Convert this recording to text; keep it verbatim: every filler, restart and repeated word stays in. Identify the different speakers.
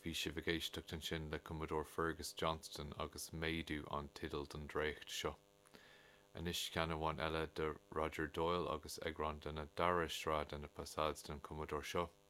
Speaker 1: bhí sé bhgéisteach an sin le Commodore Fergus Johnston agus méadú an tidal don dréacht seo. Anis ceann amháin eile de Roger Doyle agus ag ran duna dara sráid na pasáid don Commodore seo.